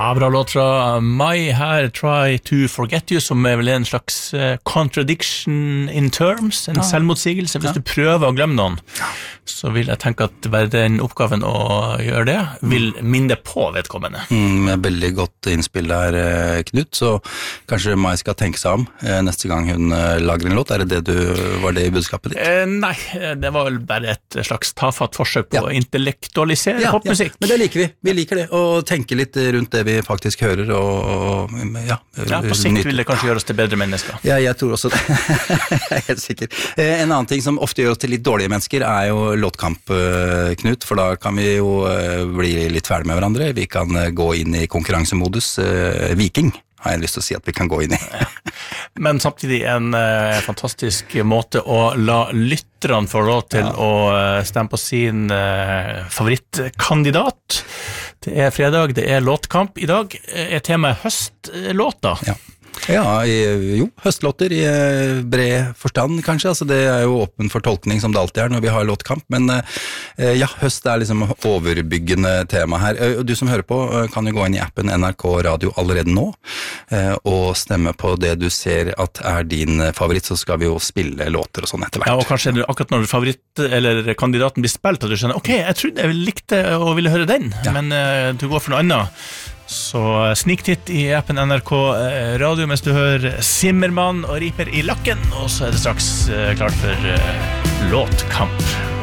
Ja, bra låt fra Mai her, Try to Forget You, som vel en slags contradiction in terms, en selvmotsigelse. Hvis du prøver å glemme noen, så vil jeg tenke at bare den oppgaven å gjøre det, vil minne på vedkommende. Veldig godt innspill der, Knut, så kanskje Mai skal tenke seg om neste gang hun lager en låt. Var det i budskapet ditt? Nei, det var vel bare et slags tafatt forsøk på å intellektualisere popmusikk. Men det liker vi. Vi liker det, å tenke litt rundt det vi faktisk hører, på sikt vil det kanskje gjøre oss til bedre mennesker. Ja, jeg tror også det. Jeg er helt sikker. En annen ting som ofte gjør oss til litt dårlige mennesker er jo låtkamp, Knut, for da kan vi jo bli litt ferdig med hverandre. Vi kan gå inn i konkurransemodus. Viking har jeg lyst til å si at vi kan gå inn i. Men samtidig en fantastisk måte å la lytterne få lov til å stemme på sin favorittkandidat. Det er fredag, det er låtkamp. I dag er temaet høstlåter. Høstlåter i bred forstand kanskje, altså det er jo åpen for tolkning som det alltid er når vi har låtkamp, men høst er liksom overbyggende tema her. Du som hører på kan jo gå inn i appen NRK Radio allerede nå, og stemme på det du ser at er din favoritt, så skal vi jo spille låter og sånn etter hvert. Ja, og kanskje akkurat når favoritt eller kandidaten blir spilt, at du skjønner, ok, jeg trodde jeg likte og ville høre den, men du går for noe annet. Så sniktitt i appen NRK Radio mens du hører Zimmermann og Riper i lakken, og så er det straks klart for låtkamp.